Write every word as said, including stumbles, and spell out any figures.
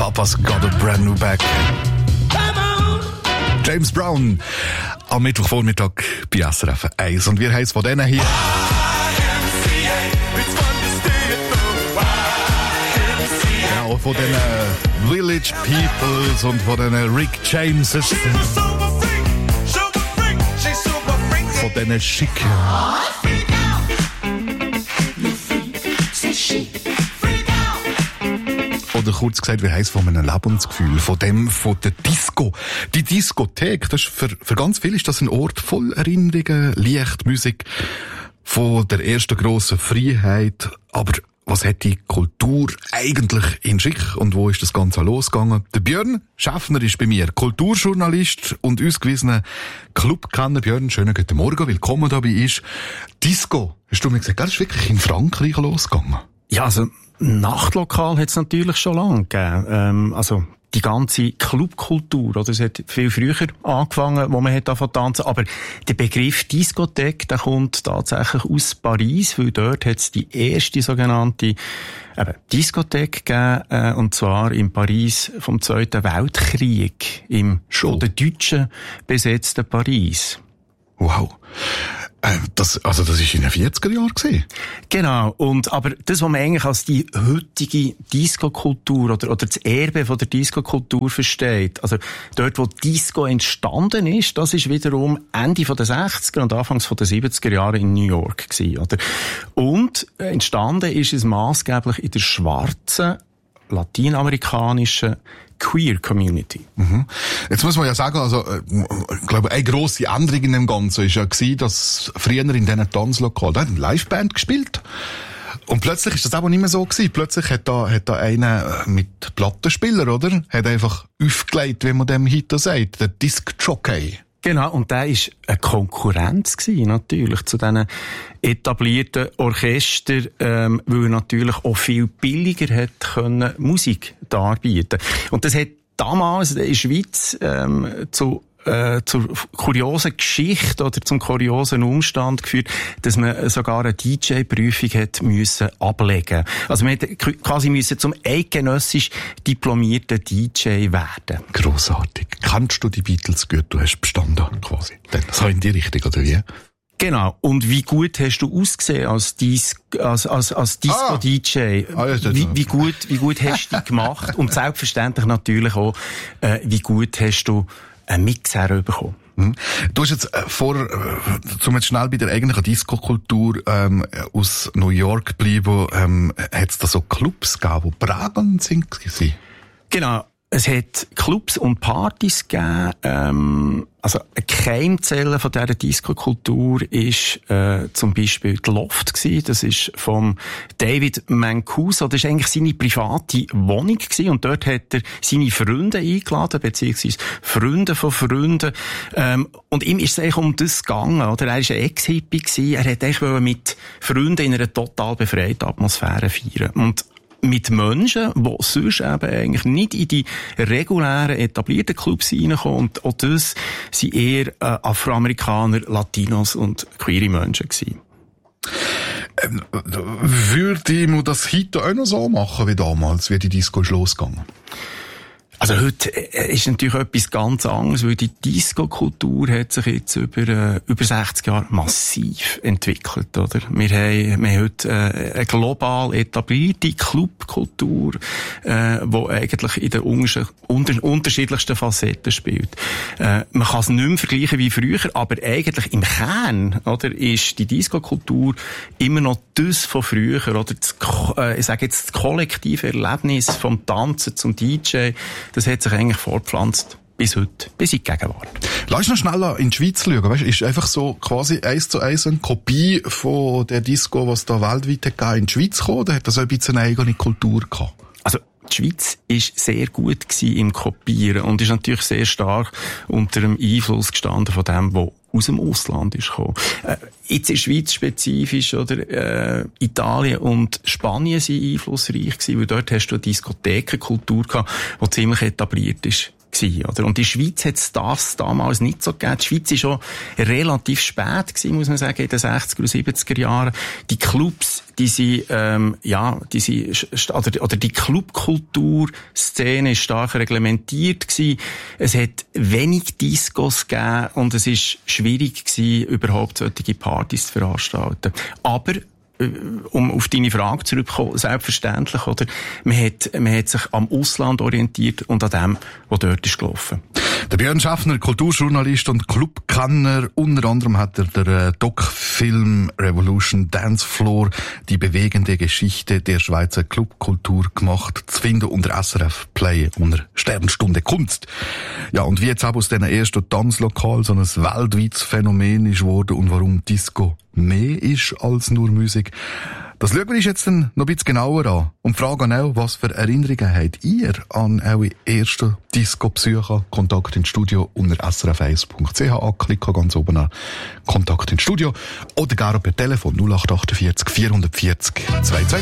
Papa's got a brand new bag. James Brown am Mittwochvormittag bei S R F eins. Und wir heißen von denen hier. Ja, von den Village Peoples und von den Rick Jameses. Von denen Schicken. Oder kurz gesagt, wie heisst von einem Lebensgefühl, von dem, von der Disco. Die Diskothek, das ist für, für ganz viele ist das ein Ort voll Erinnerungen, Licht, Musik, von der ersten grossen Freiheit. Aber was hat die Kultur eigentlich in sich und wo ist das Ganze losgegangen? Der Björn Schäffner ist bei mir, Kulturjournalist und ausgewiesener Clubkenner. Björn, schönen guten Morgen, willkommen da bei uns. Disco, hast du mir gesagt, das ist wirklich in Frankreich losgegangen? Ja, also Nachtlokal hat es natürlich schon lange gegeben. Ähm, also die ganze Clubkultur, oder? Es hat viel früher angefangen, wo man hat angefangen zu tanzen. Aber der Begriff Diskothek, der kommt tatsächlich aus Paris, weil dort hat es die erste sogenannte eben, Diskothek gegeben, äh, und zwar in Paris vom Zweiten Weltkrieg, im schon der Deutschen besetzten Paris. Wow. Das, also das ist in den vierziger Jahren gewesen. Genau. Und, aber das, was man eigentlich als die heutige Disco-Kultur oder, oder das Erbe von der Disco-Kultur versteht, also dort, wo Disco entstanden ist, das ist wiederum Ende der sechziger und Anfangs der siebziger Jahre in New York gewesen, oder? Und entstanden ist es maßgeblich in der schwarzen, lateinamerikanischen Queer Community. Mhm. Jetzt muss man ja sagen, also, ich glaube, eine grosse Änderung in dem Ganzen war ja gewesen, dass früher in diesen Tanzlokalen, da hat eine Liveband gespielt. Und plötzlich ist das aber nicht mehr so gewesen. Plötzlich hat da, hat da einer mit Plattenspieler, oder? Hat einfach aufgelegt, wie man dem heute sagt, der Disc-Jockey. Genau, und der war eine Konkurrenz gewesen, natürlich, zu diesen etablierten Orchestern, ähm, weil er natürlich auch viel billiger hat können Musik darbieten. Und das hat damals in der Schweiz ähm, zu äh, zur kuriosen Geschichte oder zum kuriosen Umstand geführt, dass man sogar eine D J-Prüfung hat müssen ablegen. Also man hat quasi müssen zum eidgenössisch diplomierten D J werden. Grossartig. Kennst du die Beatles gut? Du hast bestanden, quasi. Das war in die Richtung, oder wie? Genau. Und wie gut hast du ausgesehen als Dis als als als Disco-D J? Ah. Ah, ja, wie, wie gut wie gut hast du dich gemacht? Und selbstverständlich natürlich auch, äh, wie gut hast du einen Mix herbekommen? Mhm. Du hast jetzt äh, vor, äh, zum jetzt schnell bei der eigentlichen Disco-Kultur ähm, aus New York bleiben, ähm, hat es da so Clubs gegeben, die prägend sind? Genau. Es hat Clubs und Partys gegeben, ähm, also eine Keimzelle von dieser Disco-Kultur ist äh, zum Beispiel die Loft gewesen. Das ist vom David Mancuso. Das ist eigentlich seine private Wohnung gewesen. Und dort hat er seine Freunde eingeladen, beziehungsweise Freunde von Freunden. Ähm, und ihm ist es eigentlich um das gegangen, oder? Er war ein Ex-Hippie gewesen. Er hat eigentlich mit Freunden in einer total befreiten Atmosphäre feiern. Und mit Menschen, die sonst eben eigentlich nicht in die regulären, etablierten Clubs reinkommen. Und auch das sind eher äh, Afroamerikaner, Latinos und queere Menschen gewesen. Ähm, würde man das heute auch noch so machen wie damals, wie die Disco ist losgegangen? Also heute ist natürlich etwas ganz anderes, weil die Disco-Kultur hat sich jetzt über, äh, über sechzig Jahre massiv entwickelt, oder? Wir haben, wir haben heute äh, eine global etablierte Clubkultur, äh, die eigentlich in den unter, unter, unterschiedlichsten Facetten spielt. Äh, man kann es nicht mehr vergleichen wie früher, aber eigentlich im Kern, oder, ist die Disco-Kultur immer noch das von früher, oder? Das, äh, ich sage jetzt, das kollektive Erlebnis vom Tanzen zum D J, das hat sich eigentlich fortpflanzt bis heute, bis in die Gegenwart. Lass uns noch schnell in die Schweiz schauen. Weißt, ist einfach so quasi eins zu eins eine Kopie von der Disco, was da weltweit gegeben in die Schweiz kam, oder hat das ein bisschen eine eigene Kultur gehabt? Also, die Schweiz ist sehr gut gewesen im Kopieren und ist natürlich sehr stark unter dem Einfluss gestanden von dem, was aus dem Ausland ist gekommen. Äh, jetzt in der Schweiz spezifisch, oder, äh, Italien und Spanien sind einflussreich gewesen, weil dort hast du eine Diskothekenkultur gehabt, die ziemlich etabliert ist. gewesen, oder? Und in der Schweiz hat es das damals nicht so gegeben. Die Schweiz war schon relativ spät gewesen, muss man sagen, in den sechziger und siebziger Jahren. Die Clubs, die sind, ähm, ja, die sind, oder, oder die Clubkulturszene ist stark reglementiert gewesen. Es hat wenig Discos gegeben und es ist schwierig gewesen, überhaupt solche Partys zu veranstalten. Aber um auf deine Frage zurückzukommen, selbstverständlich, oder? Man hat, man hat sich am Ausland orientiert und an dem, was dort ist gelaufen. Der Björn Schaffner, Kulturjournalist und Clubkenner. Unter anderem hat er der Doc-Film Revolution Dance Floor, die bewegende Geschichte der Schweizer Clubkultur gemacht, zu finden unter S R F Play, unter Sternstunde Kunst. Ja, und wie jetzt auch aus diesen ersten Tanzlokal so ein weltweites Phänomen ist worden und warum Disco mehr ist als nur Musik, das schauen wir uns jetzt dann noch ein bisschen genauer an und fragen auch, was für Erinnerungen habt ihr an eure ersten Disco-Besuche? Kontakt ins Studio unter s r f eins punkt c h anklicken, ganz oben an Kontakt ins Studio oder gar per Telefon null acht vier acht vier vier vier zwei zwei.